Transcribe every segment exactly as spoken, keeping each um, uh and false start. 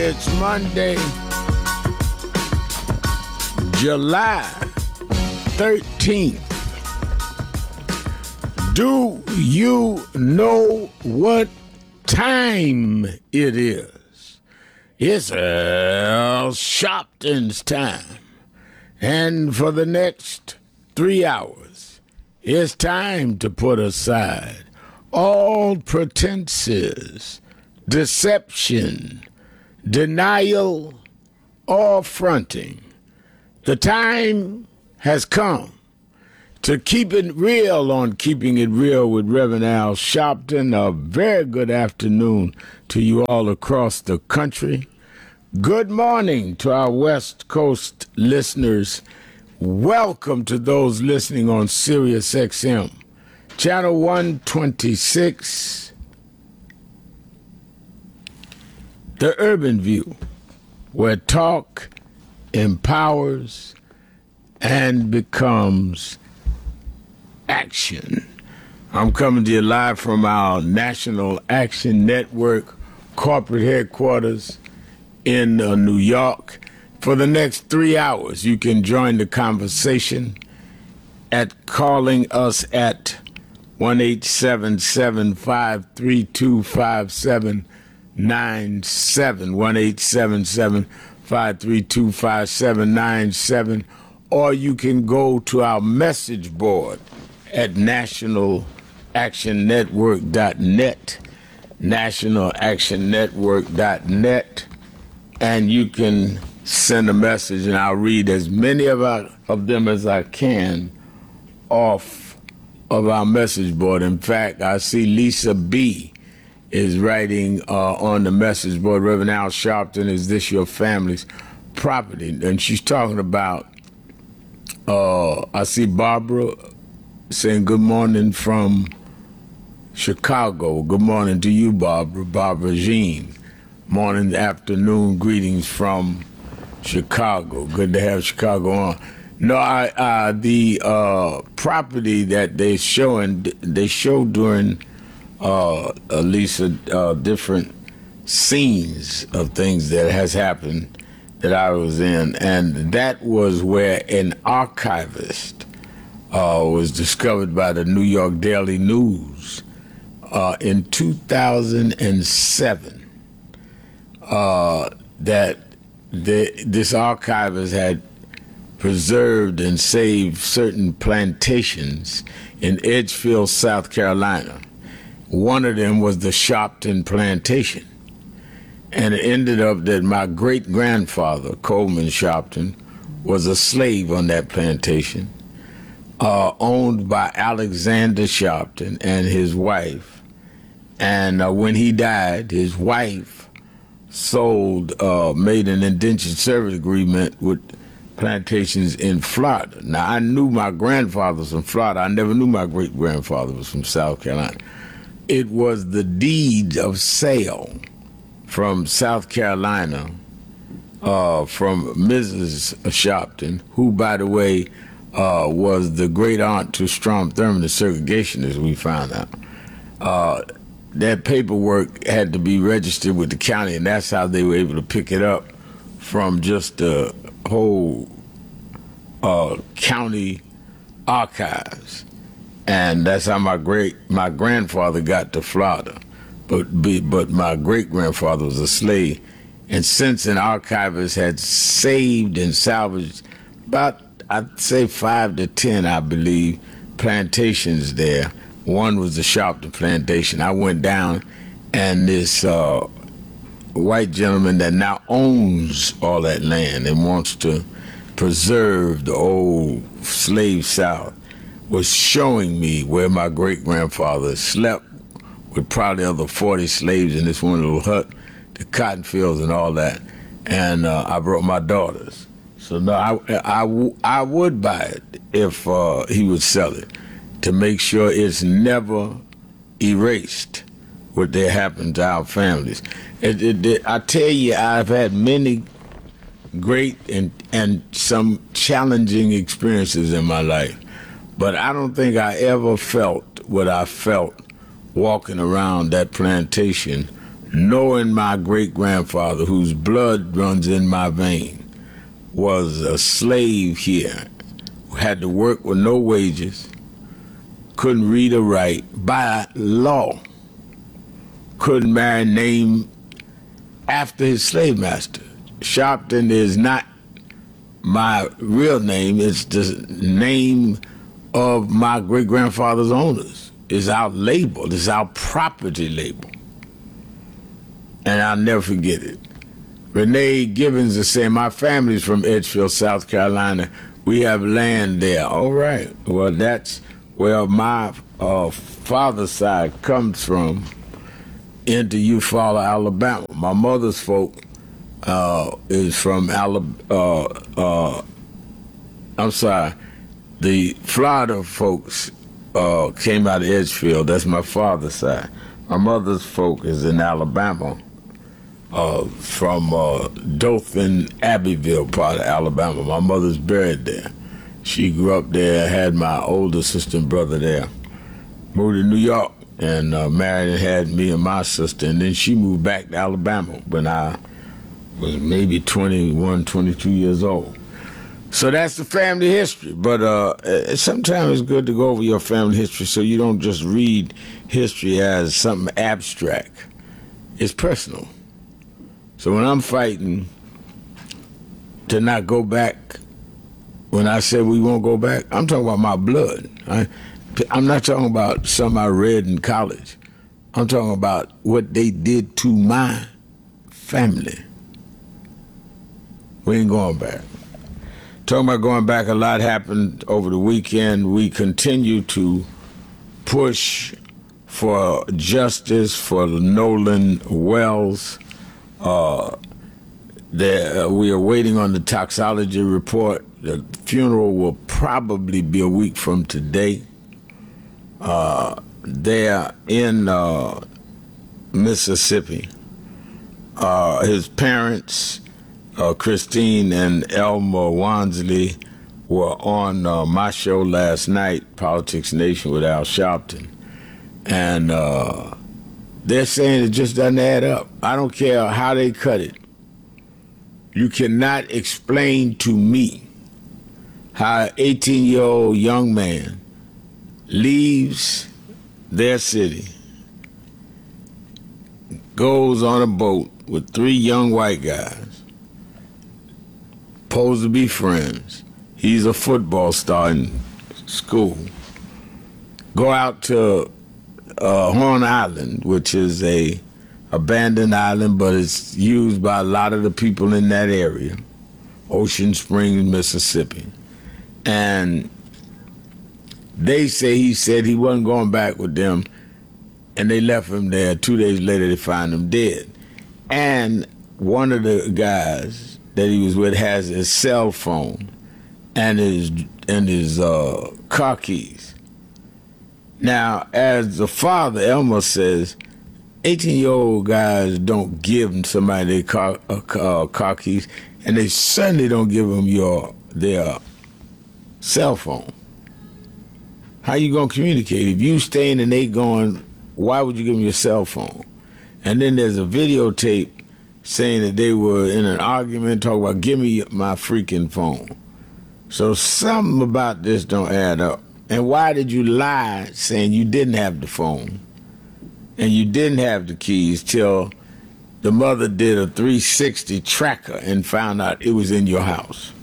It's Monday, July thirteenth. Do you know what time it is? It's Al Sharpton's time. And for the next three hours, it's time to put aside all pretenses, deception, denial, or fronting. The time has come to keep it real on Keeping It Real with Reverend Al Sharpton. A very good afternoon to you all across the country. Good morning to our West Coast listeners. Welcome to those listening on Sirius X M, Channel one twenty-six, The Urban View, where talk empowers and becomes action. I'm coming to you live from our National Action Network corporate headquarters in uh, New York. For the next three hours, you can join the conversation at calling us at one eight seven seven, five three two, five seven nine seven, one eight seven seven, five three two, five seven nine seven, or you can go to our message board at national action network dot net, national action network dot net, and you can send a message, and I'll read as many of, our, of them as I can off of our message board. In fact, I see Lisa B. is writing uh, on the message board, Reverend Al Sharpton, is this your family's property? And she's talking about, uh, I see Barbara saying good morning from Chicago. Good morning to you, Barbara. Barbara Jean. Morning, afternoon greetings from Chicago. Good to have Chicago on. No, I, uh, the uh, property that they showing, they show during uh, at least uh, different scenes of things that has happened that I was in, and that was where an archivist uh, was discovered by the New York Daily News uh, in two thousand seven. Uh, that the, this archivist had preserved and saved certain plantations in Edgefield, South Carolina. One of them was the Sharpton Plantation. And it ended up that my great-grandfather, Coleman Sharpton, was a slave on that plantation, uh, owned by Alexander Sharpton and his wife. And uh, when he died, his wife sold, uh, made an indentured service agreement with plantations in Florida. Now, I knew my grandfather was from Florida. I never knew my great-grandfather was from South Carolina. It was the deed of sale from South Carolina, uh, from Missus Sharpton, who, by the way, uh, was the great-aunt to Strom Thurmond, the segregationist, we found out. Uh, that paperwork had to be registered with the county, and that's how they were able to pick it up from just the whole uh, county archives. And that's how my great my grandfather got to Florida. But but my great-grandfather was a slave. And since an archivist had saved and salvaged about, I'd say five to ten, I believe, plantations there. One was the Sharpton Plantation. I went down, and this uh, white gentleman that now owns all that land and wants to preserve the old slave South was showing me where my great-grandfather slept with probably other forty slaves in this one little hut, the cotton fields and all that. And uh, I brought my daughters. So no, I, I, I would buy it if uh, he would sell it, to make sure it's never erased what that happened to our families. It, it, it, I tell you, I've had many great and, and some challenging experiences in my life, but I don't think I ever felt what I felt walking around that plantation knowing my great-grandfather, whose blood runs in my vein, was a slave here, had to work with no wages, couldn't read or write, by law, couldn't marry, name after his slave master. Sharpton is not my real name, it's the name of my great-grandfather's owners. It's our label, it's our property label. And I'll never forget it. Renee Gibbons is saying, my family's from Edgefield, South Carolina. We have land there. All right. Well, that's where my uh, father's side comes from, into Eufaula, Alabama. My mother's folk uh, is from Alabama. Uh, uh, I'm sorry. The Florida folks uh, came out of Edgefield. That's my father's side. My mother's folk is in Alabama. Uh, from uh, Dothan, Abbeville part of Alabama. My mother's buried there. She grew up there, had my older sister and brother there. Moved to New York and uh, married and had me and my sister. And then she moved back to Alabama when I was maybe twenty-one, twenty-two years old. So that's the family history. But uh, sometimes it's good to go over your family history so you don't just read history as something abstract. It's personal. So when I'm fighting to not go back, when I said we won't go back, I'm talking about my blood. I, I'm not talking about something I read in college. I'm talking about what they did to my family. We ain't going back. Talking about going back, a lot happened over the weekend. We continue to push for justice for Nolan Wells. Uh, there, uh, we are waiting on the toxicology report. The funeral will probably be a week from today. Uh, there in uh, Mississippi. Uh, his parents, uh, Christine and Elmer Wansley, were on uh, my show last night, Politics Nation with Al Sharpton. And uh, they're saying it just doesn't add up. I don't care how they cut it. You cannot explain to me how an eighteen-year-old young man leaves their city, goes on a boat with three young white guys, supposed to be friends. He's a football star in school. Go out to Uh, Horn Island, which is a abandoned island, but it's used by a lot of the people in that area, Ocean Springs, Mississippi. And they say he said he wasn't going back with them, and they left him there. Two days later, they find him dead. And one of the guys that he was with has his cell phone and his and his uh, car keys. Now, as the father, Elmer says, eighteen-year-old guys don't give somebody their car, uh, car keys, and they certainly don't give them your their cell phone. How you gonna communicate? If you staying and they going, why would you give them your cell phone? And then there's a videotape saying that they were in an argument, talking about, give me my freaking phone. So something about this don't add up. And why did you lie saying you didn't have the phone and you didn't have the keys till the mother did a three sixty tracker and found out it was in your house?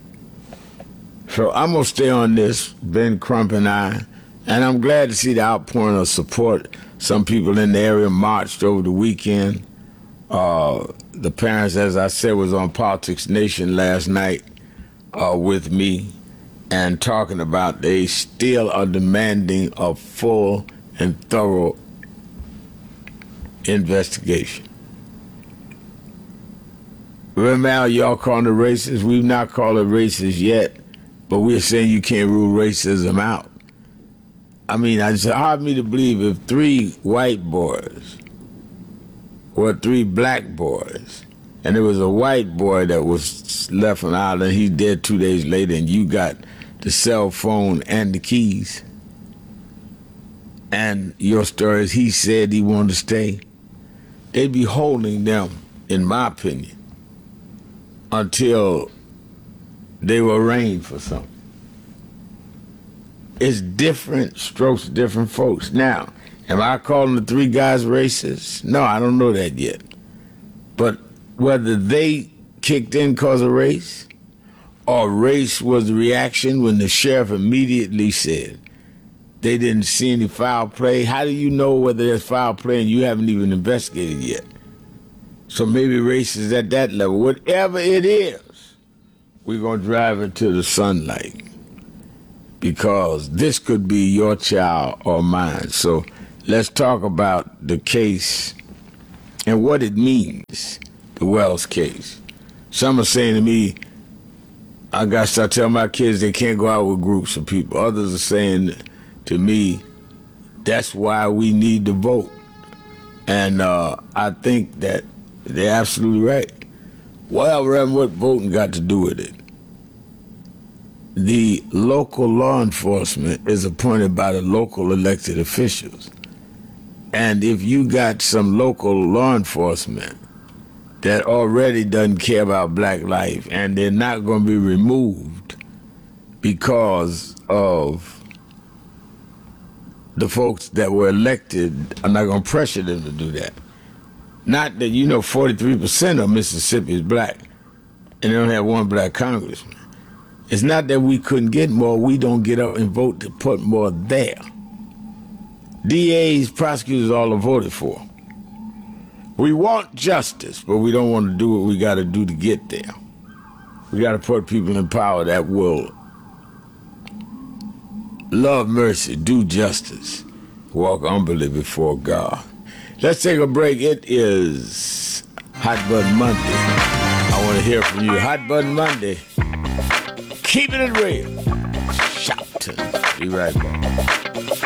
So I'm going to stay on this, Ben Crump and I, and I'm glad to see the outpouring of support. Some people in the area marched over the weekend. Uh, the parents, as I said, was on Politics Nation last night uh, with me, and talking about they still are demanding a full and thorough investigation. Remember, y'all calling it racist? We've not called it racist yet, but we're saying you can't rule racism out. I mean, it's hard for me to believe if three white boys or three black boys, and there was a white boy that was left on the island, he's dead two days later, and you got the cell phone and the keys. And your story is he said he wanted to stay. they'd be holding them, in my opinion, until they were arraigned for something. It's different strokes, different folks. Now, am I calling the three guys racist? No, I don't know that yet. But whether they kicked in because of race, or race was the reaction when the sheriff immediately said they didn't see any foul play, how do you know whether there's foul play and you haven't even investigated yet? So maybe race is at that level. Whatever it is, we're going to drive it to the sunlight, because this could be your child or mine. So let's talk about the case and what it means, the Wells case. Some are saying to me, I got to start telling my kids they can't go out with groups of people. Others are saying to me, that's why we need to vote. And uh, I think that they're absolutely right. Well, Reverend, what voting got to do with it? The local law enforcement is appointed by the local elected officials. And if you got some local law enforcement that already doesn't care about black life, and they're not going to be removed because of the folks that were elected, I'm not going to pressure them to do that. Not that, you know, forty-three percent of Mississippi is black, and they don't have one black congressman. It's not that we couldn't get more, we don't get up and vote to put more there. D As, prosecutors, all are voted for. We want justice, but we don't want to do what we got to do to get there. We got to put people in power that will love mercy, do justice, walk humbly before God. Let's take a break. It is Hot Button Monday. I want to hear from you. Hot Button Monday. Keeping it real. Shouting. Be right back.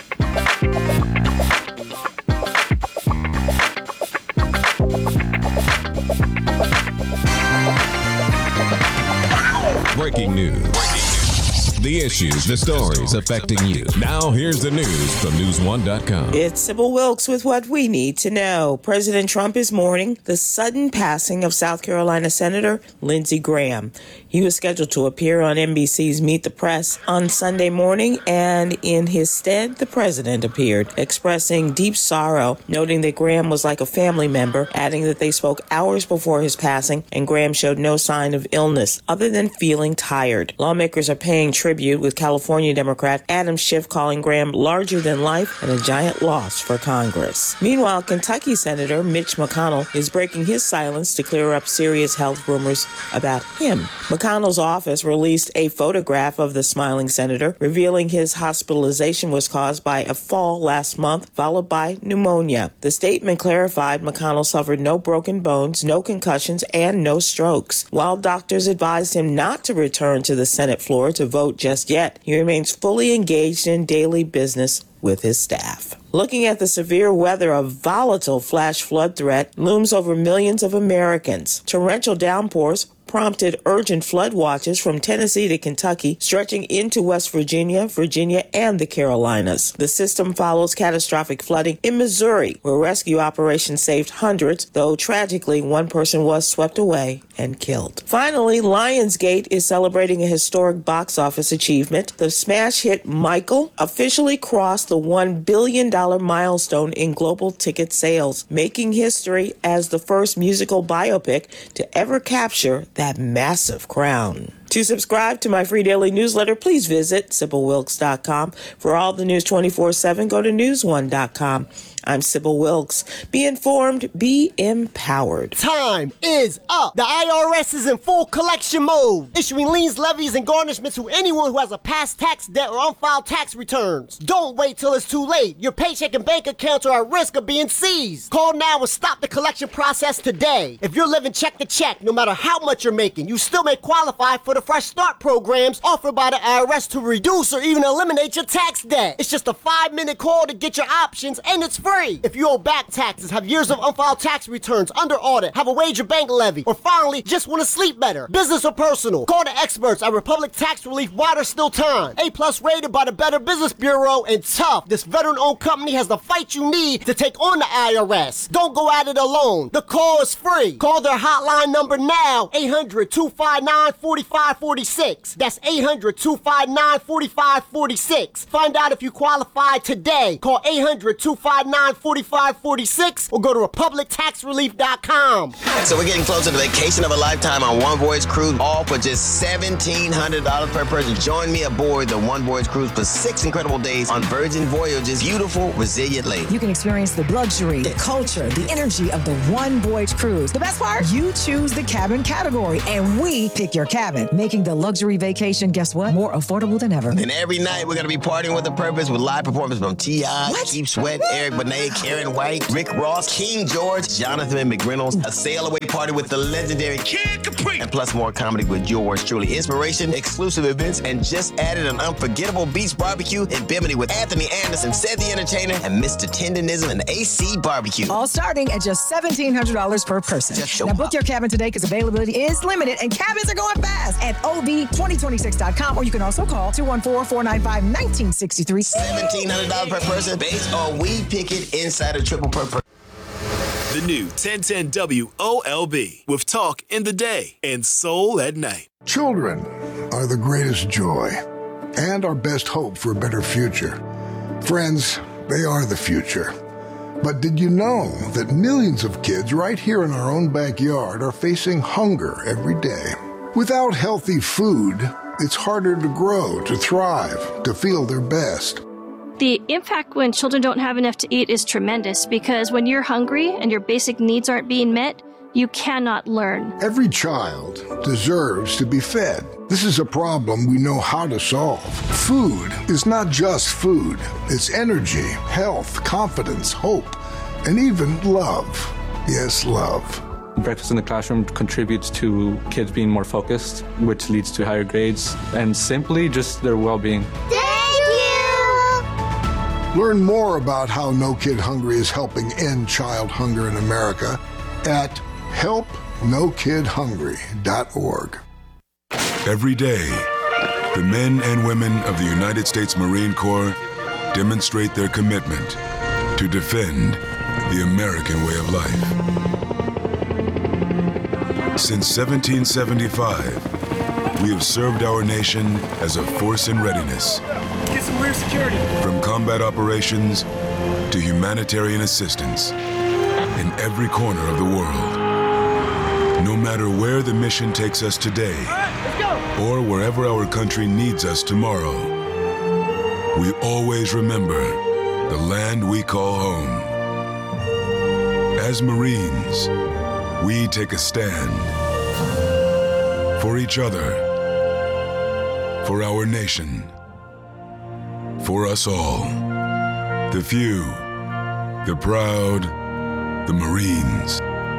Breaking news. Breaking news. The issues, the stories affecting you. Now here's the news from news one dot com. It's Sybil Wilkes with what we need to know. President Trump is mourning the sudden passing of South Carolina Senator Lindsey Graham. He was scheduled to appear on N B C's Meet the Press on Sunday morning, and in his stead, the president appeared, expressing deep sorrow, noting that Graham was like a family member, adding that they spoke hours before his passing, and Graham showed no sign of illness other than feeling tired. Lawmakers are paying tribute, with California Democrat Adam Schiff calling Graham larger than life and a giant loss for Congress. Meanwhile, Kentucky Senator Mitch McConnell is breaking his silence to clear up serious health rumors about him. McConnell's office released a photograph of the smiling senator, revealing his hospitalization was caused by a fall last month, followed by pneumonia. The statement clarified McConnell suffered no broken bones, no concussions, and no strokes. While doctors advised him not to return to the Senate floor to vote just yet, he remains fully engaged in daily business with his staff. Looking at the severe weather, a volatile flash flood threat looms over millions of Americans. Torrential downpours prompted urgent flood watches from Tennessee to Kentucky, stretching into West Virginia, Virginia, and the Carolinas. The system follows catastrophic flooding in Missouri, where rescue operations saved hundreds, though tragically one person was swept away and killed. Finally, Lionsgate is celebrating a historic box office achievement. The smash hit Michael officially crossed the one billion dollars milestone in global ticket sales, making history as the first musical biopic to ever capture that massive crown. To subscribe to my free daily newsletter, please visit Sybil Wilkes dot com. For all the news twenty-four seven, go to news one dot com. I'm Sybil Wilkes. Be informed, be empowered. Time is up. The I R S is in full collection mode, issuing liens, levies, and garnishments to anyone who has a past tax debt or unfiled tax returns. Don't wait till it's too late. Your paycheck and bank accounts are at risk of being seized. Call now and stop the collection process today. If you're living check to check, no matter how much you're making, you still may qualify for the Fresh Start programs offered by the I R S to reduce or even eliminate your tax debt. It's just a five-minute call to get your options, and it's free. free. If you owe back taxes, have years of unfiled tax returns, under audit, have a wage or bank levy, or finally, just want to sleep better, business or personal, call the experts at Republic Tax Relief while there's still time. A plus rated by the Better Business Bureau, and tough. This veteran-owned company has the fight you need to take on the I R S. Don't go at it alone. The call is free. Call their hotline number now, eight hundred, two five nine, four five four six. That's eight hundred, two five nine, four five four six. Find out if you qualify today. Call eight hundred, two five nine, four five four six or go to republic tax relief dot com. So we're getting closer to the vacation of a lifetime on One Voyage Cruise, all for just seventeen hundred dollars per person. Join me aboard the One Voyage Cruise for six incredible days on Virgin Voyage's beautiful, resilient lake. You can experience the luxury, the culture, the energy of the One Voyage Cruise. The best part? You choose the cabin category, and we pick your cabin, making the luxury vacation, guess what? More affordable than ever. And every night we're going to be partying with a purpose with live performances from T I, Keith Sweat, Eric Benet, Karen White, Rick Ross, King George, Jonathan McReynolds, a sail-away party with the legendary Kid Capri, and plus more comedy with yours truly. Inspiration, exclusive events, and just added an unforgettable beach barbecue in Bimini with Anthony Anderson, Seth the Entertainer, and Mister Tendonism and A C Barbecue. All starting at just seventeen hundred dollars per person. Just show now book up. your cabin today because availability is limited and cabins are going fast at O V twenty twenty-six dot com, or you can also call two one four, four nine five, one nine six three. seventeen hundred dollars per person, base or we pick it inside a triple per person. The new ten ten W O L B with talk in the day and soul at night. Children are the greatest joy and our best hope for a better future. Friends, they are the future. But did you know that millions of kids right here in our own backyard are facing hunger every day? Without healthy food, it's harder to grow, to thrive, to feel their best. The impact when children don't have enough to eat is tremendous because when you're hungry and your basic needs aren't being met, you cannot learn. Every child deserves to be fed. This is a problem we know how to solve. Food is not just food. It's energy, health, confidence, hope, and even love. Yes, love. Breakfast in the classroom contributes to kids being more focused, which leads to higher grades, and simply just their well-being. Thank you! Learn more about how No Kid Hungry is helping end child hunger in America at help no kid hungry dot org. Every day, the men and women of the United States Marine Corps demonstrate their commitment to defend the American way of life. Since seventeen seventy-five, we have served our nation as a force in readiness. Get some rear security. From combat operations to humanitarian assistance in every corner of the world. No matter where the mission takes us today, or wherever our country needs us tomorrow, we always remember the land we call home. As Marines, we take a stand for each other, for our nation, for us all. The few, the proud, the Marines.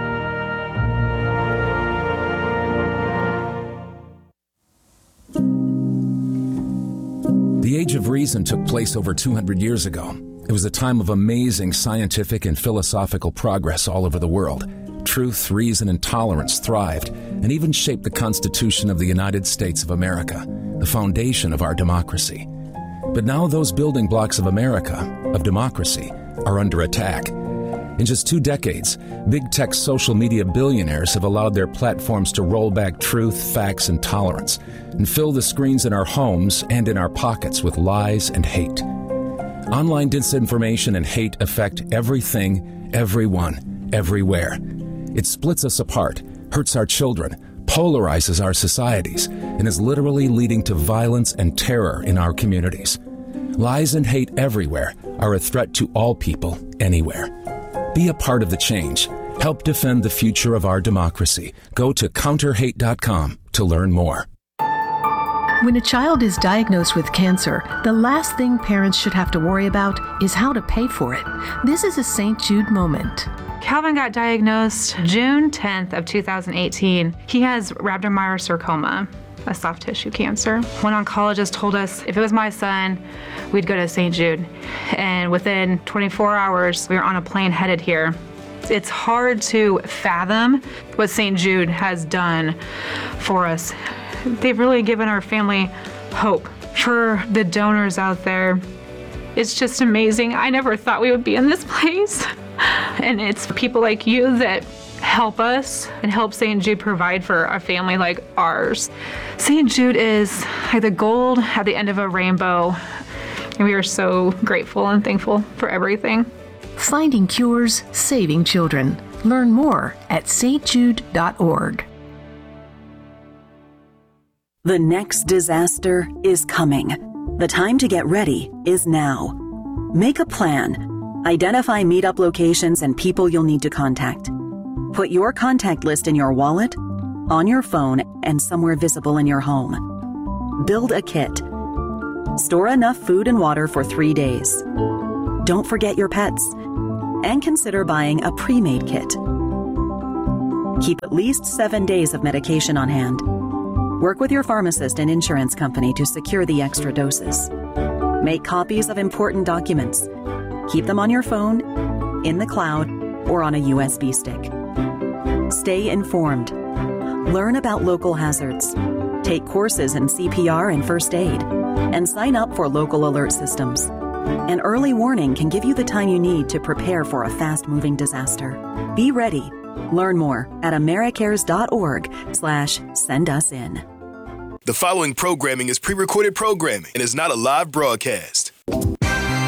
The Age of Reason took place over two hundred years ago. It was a time of amazing scientific and philosophical progress all over the world. Truth, reason, and tolerance thrived and even shaped the Constitution of the United States of America, the foundation of our democracy. But now those building blocks of America, of democracy, are under attack. In just two decades, big tech social media billionaires have allowed their platforms to roll back truth, facts, and tolerance, and fill the screens in our homes and in our pockets with lies and hate. Online disinformation and hate affect everything, everyone, everywhere. It splits us apart, hurts our children, polarizes our societies, and is literally leading to violence and terror in our communities. Lies and hate everywhere are a threat to all people, anywhere. Be a part of the change. Help defend the future of our democracy. Go to counter hate dot com to learn more. When a child is diagnosed with cancer, the last thing parents should have to worry about is how to pay for it. This is a Saint Jude moment. Calvin got diagnosed June tenth of two thousand eighteen. He has rhabdomyosarcoma, a soft tissue cancer. One oncologist told us if it was my son, we'd go to Saint Jude. And within twenty-four hours, we were on a plane headed here. It's hard to fathom what Saint Jude has done for us. They've really given our family hope. For the donors out there, it's just amazing. I never thought we would be in this place. And it's people like you that help us and help Saint Jude provide for a family like ours. Saint Jude is like the gold at the end of a rainbow, and we are so grateful and thankful for everything. Finding cures, saving children. Learn more at s t jude dot org. The next disaster is coming. The time to get ready is now. Make a plan. Identify meetup locations and people you'll need to contact. Put your contact list in your wallet, on your phone, and somewhere visible in your home. Build a kit. Store enough food and water for three days. Don't forget your pets. And consider buying a pre-made kit. Keep at least seven days of medication on hand. Work with your pharmacist and insurance company to secure the extra doses. Make copies of important documents. Keep them on your phone, in the cloud, or on a U S B stick. Stay informed. Learn about local hazards. Take courses in C P R and first aid. And sign up for local alert systems. An early warning can give you the time you need to prepare for a fast-moving disaster. Be ready. Learn more at americares.org slash send us in. The following programming is pre-recorded programming and is not a live broadcast.